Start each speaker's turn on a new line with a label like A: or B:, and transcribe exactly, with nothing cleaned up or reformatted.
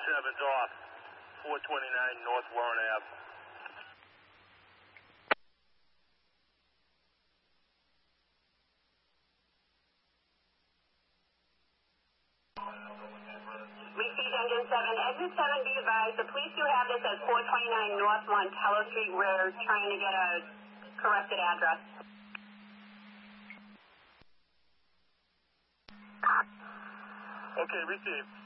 A: seven's off, four twenty-nine North Warren Ave.
B: Received engine seven. Exit seven, be advised. The police do have this as four twenty-nine North Montello Street. We're trying to get a corrected address.
A: Okay, received.